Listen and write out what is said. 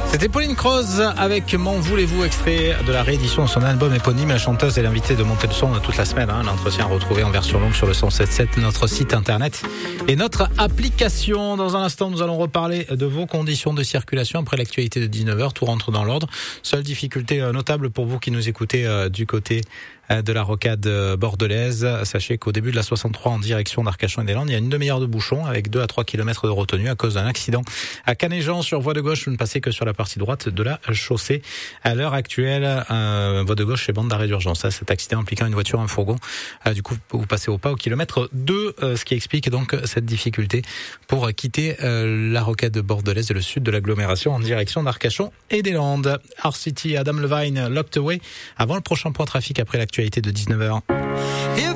C'était Pauline Croze avec M'en voulez-vous, extrait de la réédition de son album éponyme. La chanteuse est l'invitée de Monter le son toute la semaine. L'entretien retrouvé en version longue sur le 107.7, notre site internet et notre application. Dans un instant, nous allons reparler de vos conditions de circulation après l'actualité de 19h. Tout rentre dans l'ordre. Seule difficulté notable pour vous qui nous écoutez du côté de la rocade bordelaise. Sachez qu'au début de la 63 en direction d'Arcachon et des Landes, il y a une demi-heure de bouchon avec 2 à 3 km de retenue à cause d'un accident à Canéjan sur voie de gauche. Vous ne passez que sur la partie droite de la chaussée. À l'heure actuelle, voie de gauche et bande d'arrêt d'urgence. Cet accident impliquant une voiture et un fourgon. Du coup, vous passez au pas au kilomètre 2, ce qui explique donc cette difficulté pour quitter la rocade bordelaise et le sud de l'agglomération en direction d'Arcachon et des Landes. R-City, Adam Levine, Locked Away. Avant le prochain point trafic après l'actualité de 19h.